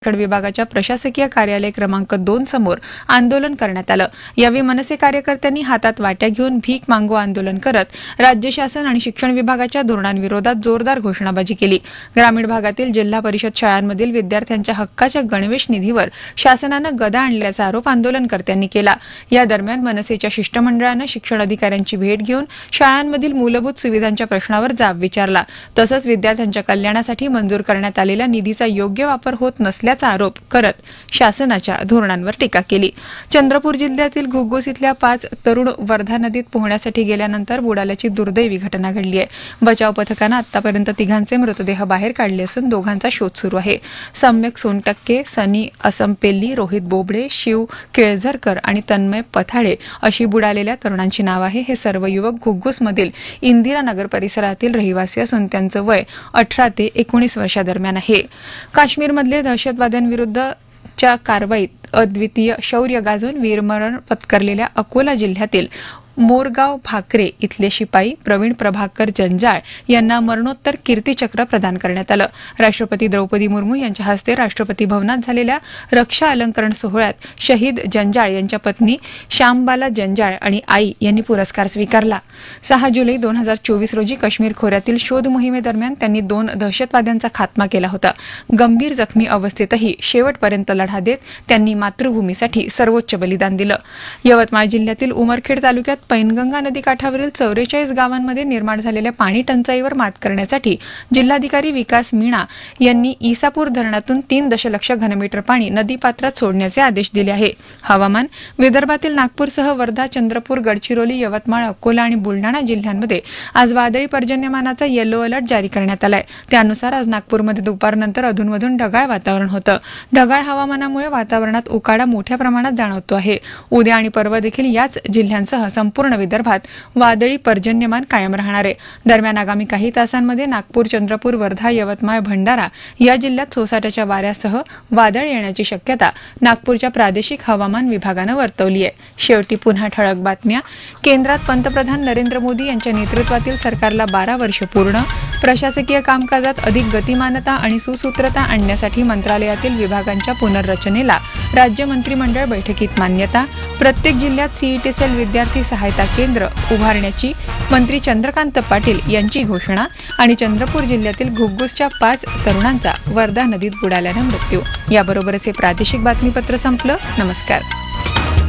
विभागाच्या प्रशासकीय कार्यालय क्रमांक 2 समोर आंदोलन करण्यात आलं। यावेळी मनसे कार्यकर्त्यांनी हातात वाट्या घेऊन भीक मागो आंदोलन करत राज्य शासन आणि शिक्षण विभागाच्या धोरणांविरोधात जोरदार घोषणाबाजी केली। ग्रामीण भागातील जिल्हा परिषद शाळांमधील विद्यार्थ्यांच्या हक्काच्या गणवेश निधीवर शासनानं गदा आणल्याचा आरोप आंदोलनकर्त्यांनी केला। या दरम्यान मनसेच्या शिष्टमंडळानं शिक्षण अधिकाऱ्यांची भेट घेऊन शाळांमधील मूलभूत सुविधांच्या प्रश्नावर जाब विचारला। तसंच विद्यार्थ्यांच्या कल्याणासाठी मंजूर करण्यात आलेल्या निधीचा योग्य वापर होत नसल्याचा आरोप करत शासनाच्या धोरणांवर टीका केली। चंद्रपूर जिल्ह्यातील घुग्गुस इथल्या 5 तरुण वर्धा नदीत पोहण्यासाठी गेल्यानंतर बुडाल्याची दुर्दैवी घटना घडली आहे। बचाव पथकानं आतापर्यंत 3 मृतदेह बाहेर काढले असून 2 शोध सुरू आहे। सम्यक सोनटक्के, सनी असंपेल्ली, रोहित बोबडे, शिव केळझरकर आणि तन्मय पथाळे अशी बुडालेल्या तरुणांची नाव आहे। हे सर्व युवक घुग्गुसमधील इंदिरानगर परिसरातील रहिवासी असून त्यांचं वय 18 ते 19 वर्षादरम्यान आहे। काश्मीरमधले दहशतवाद्यांविरुद्धच्या कारवाईत अद्वितीय शौर्य गाजवून वीरमरण पत्करलेल्या अकोला जिल्ह्यातील मोरगाव भाकरे इथले शिपाई प्रवीण प्रभाकर जंजाळ यांना मरणोत्तर कीर्तीचक्र प्रदान करण्यात आलं। राष्ट्रपती द्रौपदी मुर्मू यांच्या हस्ते राष्ट्रपती भवनात झालेल्या रक्षा अलंकरण सोहळ्यात शहीद जंजाळ यांच्या पत्नी श्यामबाला जंजाळ आणि आई यांनी पुरस्कार स्वीकारला। 6 जुलै 2024 रोजी काश्मीर खोऱ्यातील शोध मोहिमेदरम्यान त्यांनी 2 दहशतवाद्यांचा खात्मा केला होता। गंभीर जखमी अवस्थेतही शेवटपर्यंत लढा देत त्यांनी मातृभूमीसाठी सर्वोच्च बलिदान दिलं। यवतमाळ जिल्ह्यातील उमरखेड तालुक्यात पैनगंगा नदीकाठावरील 44 गावांमध्ये निर्माण झालेल्या पाणी टंचाईवर मात करण्यासाठी जिल्हाधिकारी विकास मीणा यांनी ईसापूर धरणातून 3 दशलक्ष घनमीटर पाणी नदीपात्रात सोडण्याचे आदेश दिले आहे। हवामान विदर्भातील नागपूरसह वर्धा, चंद्रपूर, गडचिरोली, यवतमाळ, अकोला आणि बुलढाणा जिल्ह्यांमध्ये आज वादळी पर्जन्यमानाचा येलो अलर्ट जारी करण्यात आलाय। त्यानुसार आज नागपूरमध्ये दुपारनंतर अधूनमधून ढगाळ वातावरण होतं। ढगाळ हवामानामुळे वातावरणात उकाडा मोठ्या प्रमाणात जाणवतो आहे। उद्या आणि परवा देखील याच जिल्ह्यांसह संपूर्ण विदर्भात वादळी पर्जन्यमान कायम राहणार आहे। दरम्यान आगामी काही तासांमध्ये नागपूर, चंद्रपूर, वर्धा, यवतमाळ, भंडारा या जिल्ह्यात सोसाट्याच्या वाऱ्यासह वादळ येण्याची शक्यता नागपूरच्या प्रादेशिक हवामान विभागानं वर्तवली आहे। शेवटी पुन्हा ठळक बातम्या। केंद्रात पंतप्रधान नरेंद्र मोदी यांच्या नेतृत्वातील सरकारला 12 वर्ष पूर्ण। प्रशासकीय कामकाजात अधिक गतिमानता आणि सुसूत्रता आणण्यासाठी मंत्रालयातील विभागांच्या पुनर्रचनेला राज्य मंत्रिमंडळ बैठकीत मान्यता। प्रत्येक जिल्ह्यात सीईटी सेल विद्यार्थी सहायता केंद्र उभारण्याची मंत्री चंद्रकांत पाटील यांची घोषणा। आणि चंद्रपूर जिल्ह्यातील घुग्गुसच्या 5 तरुणांचा वर्धा नदीत बुडाल्यानं मृत्यू। याबरोबरच हे प्रादेशिक बातमीपत्र संपलं। नमस्कार।